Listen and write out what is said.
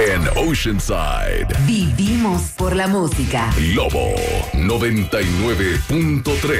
en Oceanside. Vivimos por la música. Lobo 99.3.